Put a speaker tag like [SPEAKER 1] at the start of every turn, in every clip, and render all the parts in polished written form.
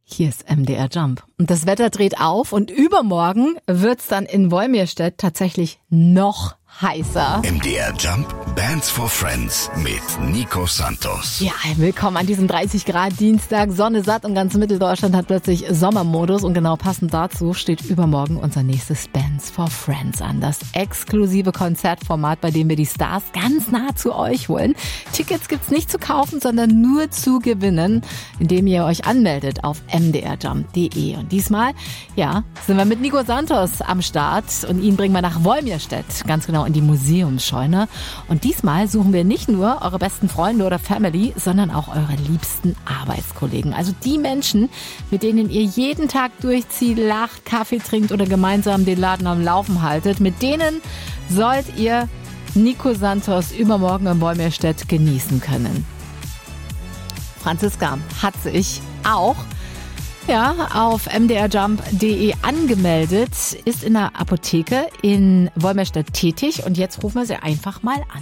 [SPEAKER 1] Hier ist MDR Jump. Und das Wetter dreht auf und übermorgen wird's dann in Wolmirstedt tatsächlich noch heißer.
[SPEAKER 2] MDR Jump, Bands for Friends mit Nico Santos.
[SPEAKER 1] Ja, willkommen an diesem 30 Grad Dienstag. Sonne satt und ganz Mitteldeutschland hat plötzlich Sommermodus. Und genau passend dazu steht übermorgen unser nächstes Bands for Friends an. Das exklusive Konzertformat, bei dem wir die Stars ganz nah zu euch holen. Tickets gibt's nicht zu kaufen, sondern nur zu gewinnen, indem ihr euch anmeldet auf mdrjump.de. Und diesmal, ja, sind wir mit Nico Santos am Start und ihn bringen wir nach Wolmirstedt, ganz genau in die Museumsscheune. Und diesmal suchen wir nicht nur eure besten Freunde oder Family, sondern auch eure liebsten Arbeitskollegen. Also die Menschen, mit denen ihr jeden Tag durchzieht, lacht, Kaffee trinkt oder gemeinsam den Laden am Laufen haltet. Mit denen sollt ihr Nico Santos übermorgen in Wolmirstedt genießen können. Franziska hat sich auch auf mdrjump.de angemeldet, ist in der Apotheke in Wolmirstedt tätig und jetzt rufen wir sie einfach mal an.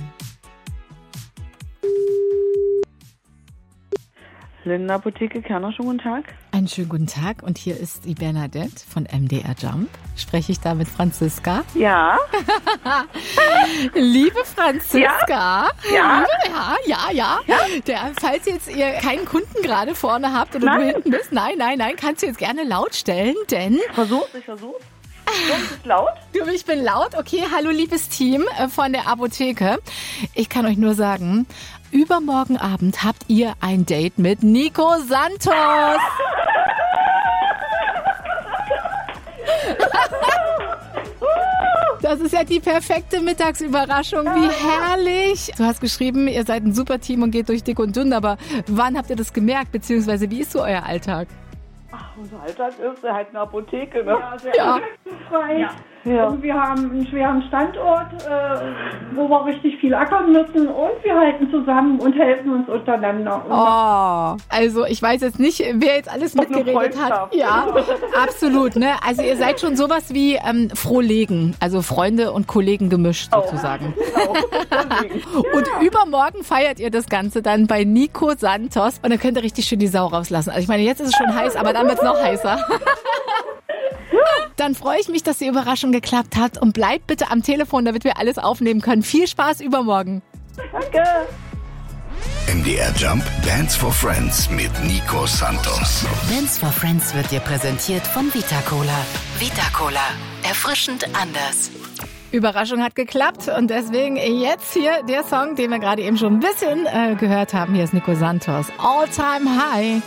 [SPEAKER 3] Lindenapotheke, Kerner, schönen guten Tag.
[SPEAKER 1] Einen schönen guten Tag und hier ist die Bernadette von MDR Jump. Spreche ich da mit Franziska?
[SPEAKER 3] Ja.
[SPEAKER 1] Liebe Franziska.
[SPEAKER 3] Ja.
[SPEAKER 1] Ja. Falls jetzt ihr keinen Kunden gerade vorne habt oder du hinten bist, nein, kannst du jetzt gerne laut stellen, denn...
[SPEAKER 3] Ich versuch's. Du bist laut?
[SPEAKER 1] Ich bin laut. Okay, hallo liebes Team von der Apotheke. Ich kann euch nur sagen, übermorgen Abend habt ihr ein Date mit Nico Santos. Das ist ja die perfekte Mittagsüberraschung. Wie herrlich. Du hast geschrieben, ihr seid ein super Team und geht durch dick und dünn, aber wann habt ihr das gemerkt? Beziehungsweise wie ist so euer Alltag?
[SPEAKER 3] Unser Alltag ist halt eine Apotheke, ne?
[SPEAKER 4] Ja, sehr frei.
[SPEAKER 3] Ja.
[SPEAKER 4] Also wir haben einen schweren Standort, wo wir richtig viel ackern müssen und wir halten zusammen und helfen uns untereinander.
[SPEAKER 1] Oh, also ich weiß jetzt nicht, wer jetzt alles mitgeredet hat. Ja, absolut, ne? Also ihr seid schon sowas wie Frohlegen, also Freunde und Kollegen gemischt sozusagen. Und übermorgen feiert ihr das Ganze dann bei Nico Santos und dann könnt ihr richtig schön die Sau rauslassen. Also ich meine, jetzt ist es schon heiß, aber dann wird es noch heißer. Dann freue ich mich, dass die Überraschung geklappt hat und bleibt bitte am Telefon, damit wir alles aufnehmen können. Viel Spaß übermorgen.
[SPEAKER 3] Danke.
[SPEAKER 2] MDR Jump, Bands for Friends mit Nico Santos.
[SPEAKER 5] Bands for Friends wird dir präsentiert von Vita Cola. Vita Cola. Erfrischend anders.
[SPEAKER 1] Überraschung hat geklappt und deswegen jetzt hier der Song, den wir gerade eben schon ein bisschen gehört haben. Hier ist Nico Santos. All Time High.